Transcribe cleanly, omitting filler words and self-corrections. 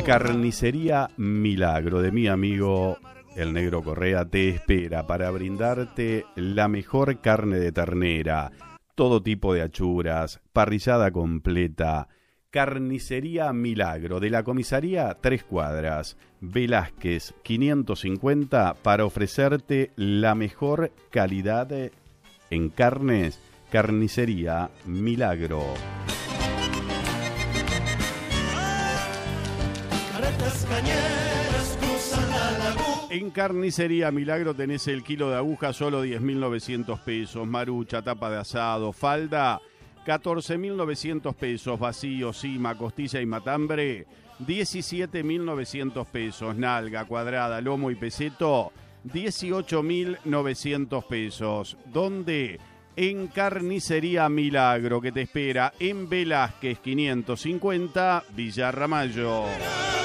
Carnicería Milagro de mi amigo el Negro Correa te espera para brindarte la mejor carne de ternera, todo tipo de achuras, parrillada completa. Carnicería Milagro de la comisaría 3 Cuadras, Velázquez 550, para ofrecerte la mejor calidad en carnes. Carnicería Milagro. En Carnicería Milagro tenés el kilo de aguja solo 10.900 pesos, marucha, tapa de asado, falda 14.900 pesos, vacío, cima, costilla y matambre 17.900 pesos, nalga, cuadrada, lomo y peseto 18.900 pesos. ¿Dónde? En Carnicería Milagro, que te espera en Velázquez 550, Villa Ramallo.